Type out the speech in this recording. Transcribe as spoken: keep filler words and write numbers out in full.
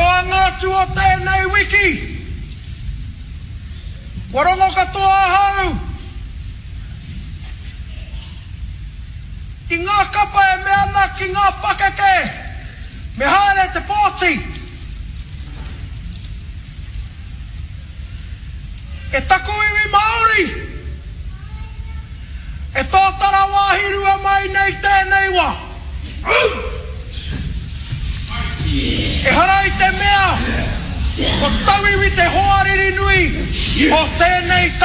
Roa ngātu o tēnei wiki. Warongo katoa hau. I ngā kapa e mea na ki ngā pakeke. Me haere te pōti. E taku iwi Māori. E tōtara wāhirua mai nei tēnei wā. E harai te mea. O tau iwi te hoariri nui. O tēnei